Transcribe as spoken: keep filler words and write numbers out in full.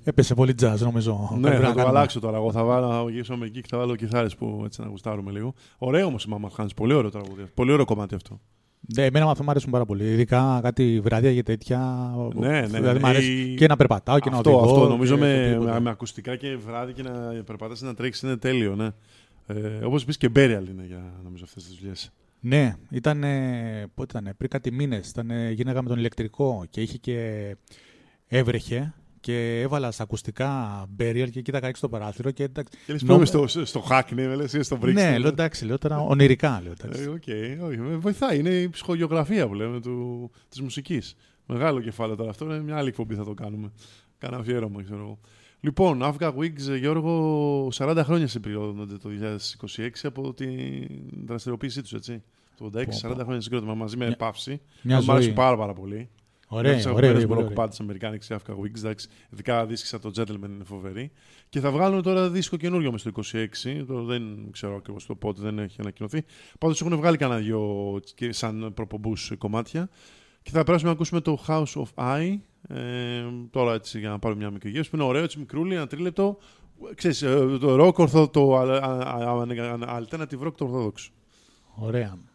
Έπεσε πολύ jazz, νομίζω. Ναι, θα το αλλάξω τώρα. Εγώ θα βάλω, γυρίσουμε εκεί και θα βάλω κιθάρες που έτσι να γουστάρουμε λίγο. Ωραίο όμως η Mama Hans, πολύ ωραίο τραγούδι. Πολύ ωραίο κομμάτι αυτό. Ναι, εμένα αυτό μου αρέσουν πάρα πολύ. Ειδικά κάτι βράδια και τέτοια. Ναι, ναι. Δηλαδή μου αρέσει και να περπατάω και αυτό, να οδηγώ. Αυτό νομίζω με, με, με ακουστικά και βράδυ και να περπατάς να τρέξεις είναι τέλειο. Ναι. Ε, όπως επίσης και Burial είναι για νομίζω αυτές τις δουλειές. Ναι, ήταν, πότε ήταν, πριν κάτι μήνες. Γίναγα με τον ηλεκτρικό και είχε και έβρεχε. Και έβαλα στα ακουστικά Burial και κοίταγα έξω το παράθυρο. Και, εντάξει, και λες νο... στο, στο Hackney, με λες, ή στο Brixton. Ναι, λέω εντάξει, λέω τώρα ονειρικά. Λέω, ε, okay, όχι, με βοηθάει, είναι η ψυχογεωγραφία που λέμε του, της μουσικής. Μεγάλο κεφάλαιο τώρα αυτό, είναι μια άλλη εκπομπή θα το κάνουμε. Κάνα αφιέρωμα, ξέρω εγώ. Λοιπόν, Africa Wigs, Γιώργο, σαράντα χρόνια συμπληρώνονται το δύο χιλιάδες είκοσι έξι από την δραστηριοποίησή τους, έτσι. Το ογδόντα έξι, σαράντα χρόνια συγκρότημα μαζί με Παύση. Μου άρεσε πάρα, πάρα πολύ. Ωραία, ωραία. Είναι πολύ κομμάτι της Αμερικάνικης Africa Wigs, ειδικά δίσκοι σαν το Gentleman είναι φοβερή. Και θα βγάλουν τώρα δίσκο καινούριο μες το είκοσι έξι, το δεν ξέρω ακριβώς το πότε, δεν έχει ανακοινωθεί. Πάντως έχουν βγάλει κανένα δυο σαν προπομπούς κομμάτια. Και θα περάσουμε να ακούσουμε το House of I, ε, τώρα έτσι για να πάρουμε μια μικρή γεύση, που είναι ωραίο, έτσι μικρούλι, ένα τρίλεπτο. Ξέρεις, το rock, το alternative rock, το orthodox. Ωραία.